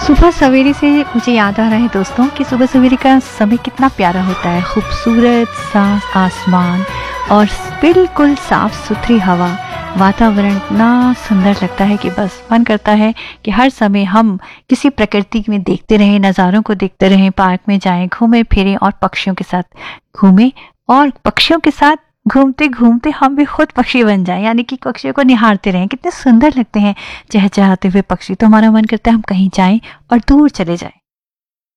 सुबह सवेरे से मुझे याद आ रहा है दोस्तों कि सुबह सवेरे का समय कितना प्यारा होता है। खूबसूरत सा आसमान और बिल्कुल साफ सुथरी हवा, वातावरण इतना सुंदर लगता है कि बस मन करता है कि हर समय हम किसी प्रकृति में देखते रहें, नज़ारों को देखते रहें, पार्क में जाएं, घूमें फिरें और पक्षियों के साथ घूमें और पक्षियों के साथ घूमते घूमते हम भी खुद पक्षी बन जाएं, यानी कि पक्षियों को निहारते रहें। कितने सुंदर लगते हैं चहचहाते हुए पक्षी, तो हमारा मन करता है हम कहीं जाएं और दूर चले जाएं।